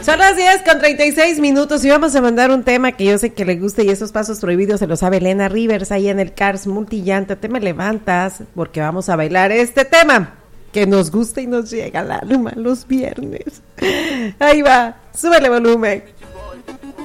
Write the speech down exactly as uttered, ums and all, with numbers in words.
Son las diez con treinta y seis minutos y vamos a mandar un tema que yo sé que le gusta y esos pasos prohibidos se lo sabe Elena Rivers ahí en el Cars Multillanta. Te me levantas porque vamos a bailar este tema que nos gusta y nos llega al alma los viernes. Ahí va, súbele volumen.